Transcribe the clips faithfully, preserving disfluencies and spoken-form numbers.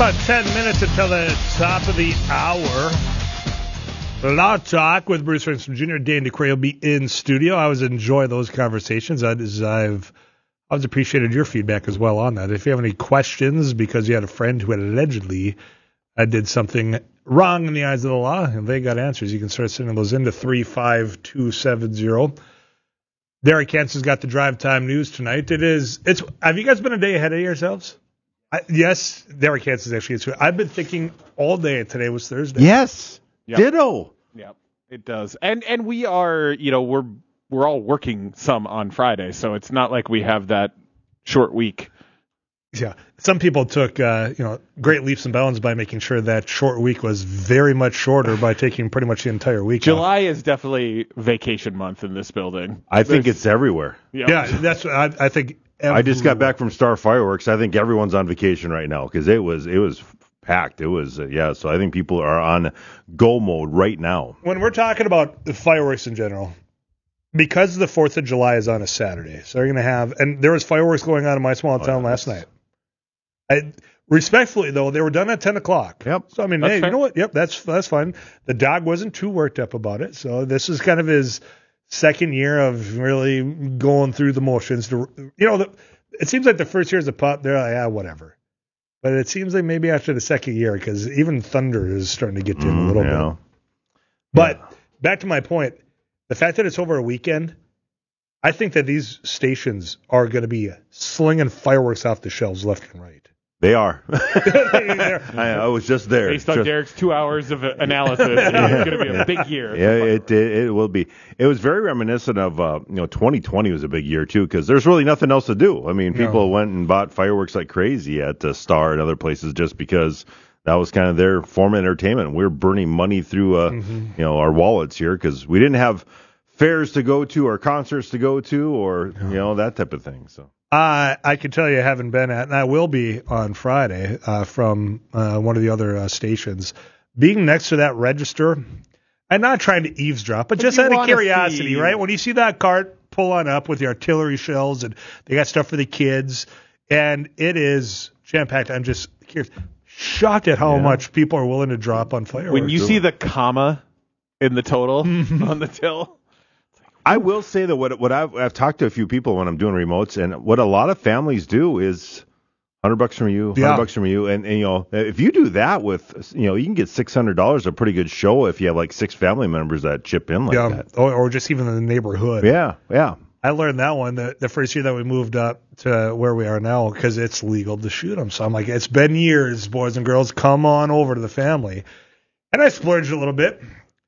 About ten minutes until the top of the hour. Law Talk with Bruce Winston Junior Dan DeCray will be in studio. I always enjoy those conversations. I, I've always appreciated your feedback as well on that. If you have any questions because you had a friend who had allegedly uh, did something wrong in the eyes of the law and they got answers, you can start sending those into three five two seven zero. Derek Hansen's got the drive time news tonight. It is. It's. Have you guys been a day ahead of yourselves? I, yes, Derek Hansen's actually. It's, I've been thinking all day today was Thursday. Yes. Yep. Ditto. Yeah, it does. And and we are, you know, we're we're all working some on Friday, so it's not like we have that short week. Yeah. Some people took, uh, you know, great leaps and bounds by making sure that short week was very much shorter by taking pretty much the entire week July off. is definitely vacation month in this building. I think There's, it's everywhere. Yep. Yeah, that's what I, I think. Everywhere. I just got back from Star Fireworks. I think everyone's on vacation right now because it was it was packed. It was uh, yeah. So I think people are on go mode right now. When we're talking about the fireworks in general, because the Fourth of July is on a Saturday, so they're going to have, and there was fireworks going on in my small town oh, last night. I, respectfully though, they were done at ten o'clock. Yep. So I mean, that's hey, fair. you know what? Yep, that's that's fine. The dog wasn't too worked up about it, so this is kind of his second year of really going through the motions. To, you know, the, it seems like the first year as a pup, they're like, yeah, whatever. But it seems like maybe after the second year, because even Thunder is starting to get to him a little mm, yeah. bit. But yeah. back to my point, the fact that it's over a weekend, I think that these stations are going to be slinging fireworks off the shelves left and right. They are. I, I was just there. Based on just, Derek's two hours of analysis, it's going to be a big year. Yeah, it, it it will be. It was very reminiscent of, uh, you know, twenty twenty was a big year, too, because there's really nothing else to do. I mean, people no. went and bought fireworks like crazy at uh, Star and other places just because that was kind of their form of entertainment. We we're burning money through, uh, mm-hmm. you know, our wallets here because we didn't have fairs to go to or concerts to go to or, you know, that type of thing, so. Uh, I can tell you I haven't been at, and I will be on Friday uh, from uh, one of the other uh, stations. Being next to that register, I'm not trying to eavesdrop, but, but just out of curiosity, see. right? When you see that cart pull on up with the artillery shells, and they got stuff for the kids, and it is jam-packed. I'm just curious, shocked at how yeah. much people are willing to drop on fireworks. When you see the comma in the total on the till. I will say that what what I've I've talked to a few people when I'm doing remotes, and what a lot of families do is hundred bucks from you, hundred yeah. bucks from you, and, and you know if you do that with you know you can get six hundred dollars, a pretty good show if you have like six family members that chip in like yeah. that, or, or just even in the neighborhood. Yeah, yeah. I learned that one the, the first year that we moved up to where we are now because it's legal to shoot them. So I'm like, it's been years, boys and girls, come on over to the family, and I splurged a little bit.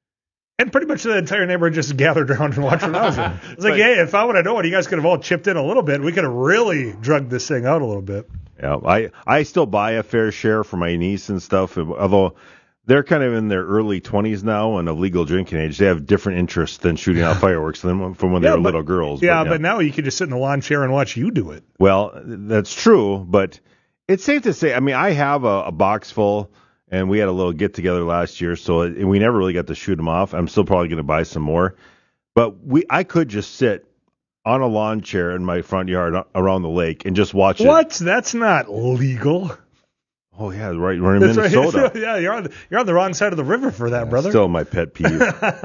And pretty much the entire neighborhood just gathered around and watched what I was doing. It's like, hey, if I would have known, you guys could have all chipped in a little bit. We could have really drugged this thing out a little bit. Yeah, I, I still buy a fair share for my niece and stuff, although they're kind of in their early twenties now and of legal drinking age. They have different interests than shooting out fireworks than from when yeah, they were but, little girls. Yeah, but, yeah, but now you could just sit in the lawn chair and watch you do it. Well, that's true, but it's safe to say, I mean, I have a, a box full. And we had a little get-together last year, so it, we never really got to shoot them off. I'm still probably going to buy some more. But we, I could just sit on a lawn chair in my front yard around the lake and just watch what? it. What? That's not legal. Oh, yeah, right. We're in That's Minnesota. Right. Yeah, you're on, the, you're on the wrong side of the river for that, yeah, brother. Still my pet peeve.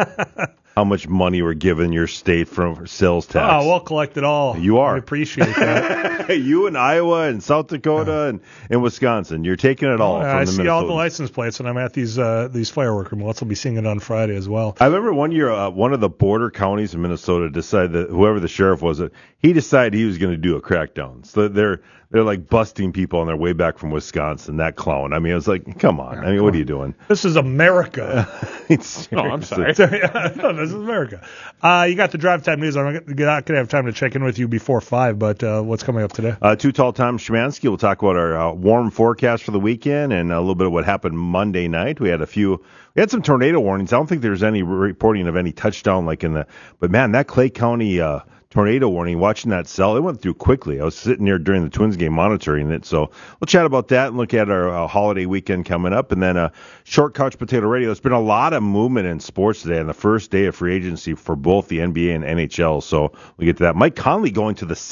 How much money we're giving your state from sales tax. Oh, we'll collect it all. You are. I appreciate that. You in Iowa and South Dakota yeah. and, and Wisconsin. You're taking it all. Oh, from I the see all the license plates, and I'm at these uh, these firework remotes. I'll be seeing it on Friday as well. I remember one year, uh, one of the border counties in Minnesota decided that whoever the sheriff was, he decided he was going to do a crackdown. So they're they're like busting people on their way back from Wisconsin. That clown. I mean, it was like, come on. I mean, what are you doing? This is America. It's oh, I'm sorry. No, this is America. Uh, you got the drive time news. I'm not going to have time to check in with you before five, but uh, what's coming up today? Uh, Too Tall Tom Szymanski will talk about our uh, warm forecast for the weekend and a little bit of what happened Monday night. We had a few, we had some tornado warnings. I don't think there's any reporting of any touchdown like in the, but man, that Clay County uh, tornado warning, watching that cell, it went through quickly. I was sitting there during the Twins game monitoring it. So we'll chat about that and look at our uh, holiday weekend coming up. And then uh, Short Couch Potato Radio. There's been a lot of movement in sports today on the first day of free agency for both the N B A and N H L. So we'll get to that. Mike Conley going to the